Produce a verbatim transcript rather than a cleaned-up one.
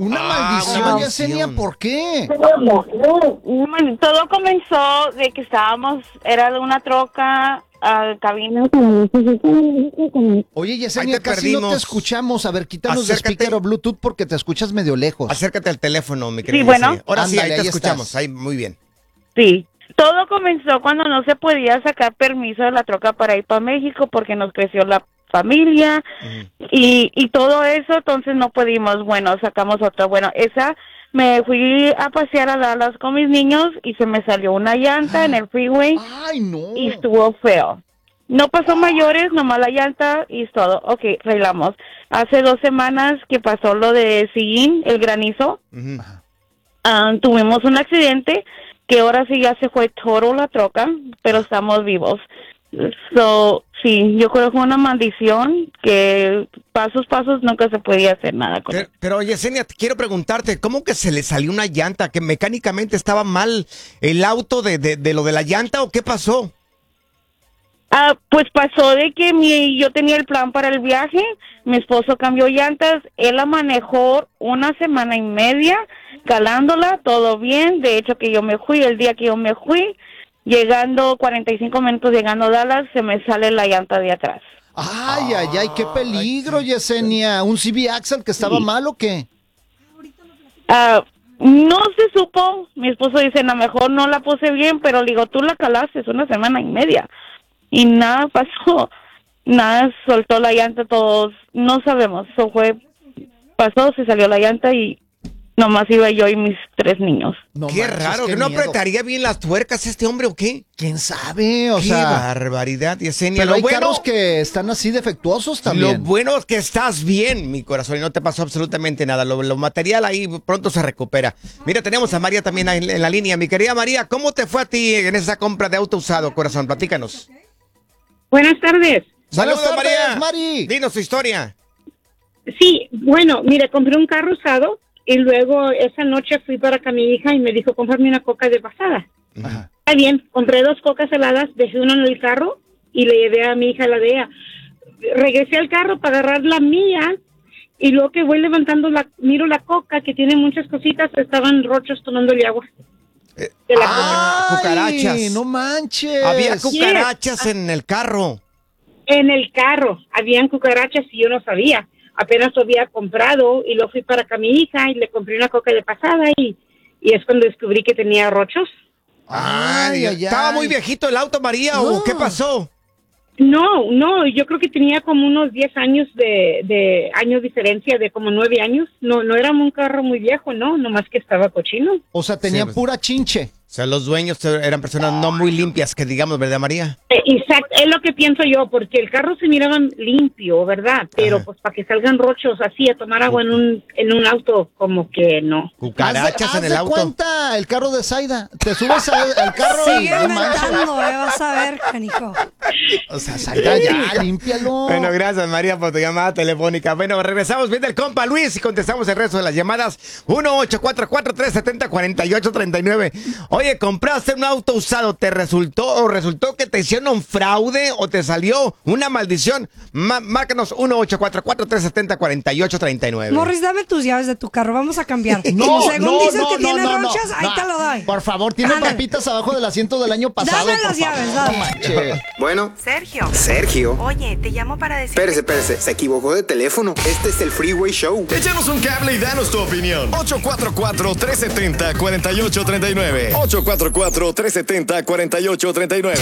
Una Ah, maldición, una Yesenia, maldición. ¿por qué? Todo comenzó de que estábamos, era de una troca, uh, cabina. Oye, Ahí Yesenia, te casi no te perdimos. escuchamos. A ver, quítanos de Acércate. speaker o Bluetooth porque te escuchas medio lejos. Acércate al teléfono, mi querida Sí, bueno. Yesenia. Ahora sí, Ándale, ahí te ahí escuchamos. estás. Ahí, muy bien. Sí. Todo comenzó cuando no se podía sacar permiso de la troca para ir para México porque nos creció la familia Ujú. y, y todo eso, entonces no pudimos. Bueno, sacamos otra. Bueno, esa me fui a pasear a Dallas con mis niños y se me salió una llanta en el freeway Ay, no. y estuvo feo. No pasó mayores, nomás la llanta y es todo. Ok, arreglamos. Hace dos semanas que pasó lo de Sillín, el granizo, Ujú. ah, tuvimos un accidente que ahora sí ya se fue todo la troca, pero estamos vivos. So, sí, yo creo que fue una maldición que pasos, pasos nunca se podía hacer nada con Pero, él. pero, Yesenia, te quiero preguntarte, ¿cómo que se le salió una llanta? ¿Que mecánicamente estaba mal el auto de, de, de lo de la llanta o qué pasó? Ah, pues pasó de que mi, yo tenía el plan para el viaje, mi esposo cambió llantas, él la manejó una semana y media, calándola, todo bien, de hecho que yo me fui, el día que yo me fui, llegando cuarenta y cinco minutos llegando a Dallas, se me sale la llanta de atrás. Ay, ay, ay, qué peligro, Yesenia. ¿Un C V Axel que estaba mal o qué? Ah, no se supo, mi esposo dice, a lo mejor no la puse bien, pero le digo, tú la calaste, es una semana y media. Y nada pasó, nada, soltó la llanta, todos, no sabemos, eso fue, pasó, se salió la llanta y nomás iba yo y mis tres niños. No qué manches, raro, qué ¿que no miedo. apretaría bien las tuercas este hombre o qué? ¿Quién sabe? O qué sea, barbaridad, Yesenia. pero Lo hay bueno, carros que están así defectuosos lo también. bueno es que estás bien, mi corazón, y no te pasó absolutamente nada. Lo, lo material ahí pronto se recupera. Mira, tenemos a María también en, en la línea. Mi querida María, ¿cómo te fue a ti en esa compra de auto usado, corazón? Platícanos. Buenas tardes. Saludos, Buenas tardes, María. Mari. Dinos tu historia. Sí, bueno, mire, compré un carro usado y luego esa noche fui para acá mi hija y me dijo, cómprame una coca de pasada. Ajá. Está bien, compré dos cocas heladas, dejé una en el carro y le llevé a mi hija la de ella. Regresé al carro para agarrar la mía y luego que voy levantando la, miro la coca que tiene muchas cositas, estaban rochos tomándole agua. Eh, De la ah, Ay, cucarachas. no manches. Había cucarachas en el carro. En el carro habían cucarachas y yo no sabía. Apenas lo había comprado y lo fui para acá a mi hija y le compré una coca de pasada y, y es cuando descubrí que tenía rochos. Ay, ay, ¿Estaba ay. muy viejito el auto, María, o No. qué pasó? No, no, yo creo que tenía como unos diez años de, de años diferencia, de como nueve años. No, no era un carro muy viejo, no, nomás que estaba cochino. O sea, tenía Sí, pues. pura chinche. O sea, los dueños eran personas no muy limpias, que digamos, ¿verdad, María? Eh, Exacto, es lo que pienso yo, porque el carro se miraba limpio, ¿verdad? Pero Ajá. pues para que salgan rochos así a tomar agua en un, en un auto, como que no. Cucarachas Haz de- en el haz de auto. cuenta el carro de Zaida. Te subes a- al carro y Sigue no manches. inventando, eh, vas a ver, canijo. O sea, Zaida, ya, límpialo. Bueno, gracias, María, por tu llamada telefónica. Bueno, regresamos bien del compa Luis y contestamos el resto de las llamadas. uno ocho cuatro cuatro, tres siete cero, cuatro ocho tres nueve. Oye, ¿compraste un auto usado? ¿Te resultó o resultó que te hicieron un fraude o te salió una maldición? Ma- márcanos uno ocho cuatro cuatro, tres siete cero, cuatro ocho tres nueve. Morris, dame tus llaves de tu carro, vamos a cambiar. No, Como según no, dices no, que no, tiene no, no, rochas, ahí no. te lo doy. Por favor, tiene Ándale. papitas abajo del asiento del año pasado. Dame por las favor. llaves, dale. No manches. Bueno, Sergio. Sergio. Oye, te llamo para decir. Espérese, espérese, se equivocó de teléfono. Este es el Freeway Show. Échanos un cable y danos tu opinión. ocho cuatro cuatro, tres siete cero, cuatro ocho tres nueve. ocho cuatro cuatro, tres siete cero, cuatro ocho tres nueve.